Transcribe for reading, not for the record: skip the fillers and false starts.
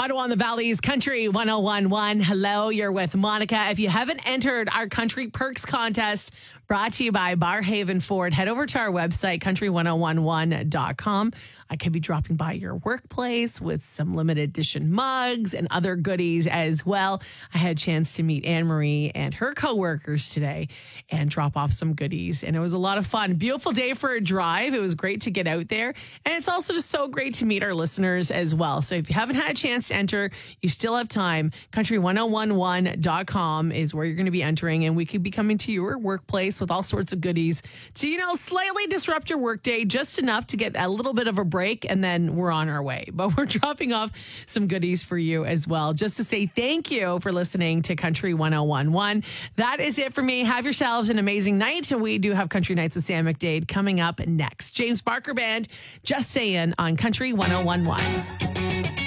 Ottawa and the Valley's Country 1011. Hello, you're with Monica. If you haven't entered our Country Perks contest brought to you by Barrhaven Ford, head over to our website, country1011.com. I could be dropping by your workplace with some limited edition mugs and other goodies as well. I had a chance to meet Anne-Marie and her coworkers today and drop off some goodies. And it was a lot of fun. Beautiful day for a drive. It was great to get out there. And it's also just so great to meet our listeners as well. So if you haven't had a chance to enter, you still have time. Country1011.com is where you're going to be entering. And we could be coming to your workplace with all sorts of goodies to, slightly disrupt your workday just enough to get a little bit of a break. And then we're on our way. But we're dropping off some goodies for you as well, just to say thank you for listening to Country 1011. That is it for me. Have yourselves an amazing night. We do have Country Nights with Sam McDade coming up next. James Barker Band, Just Saying on Country 1011.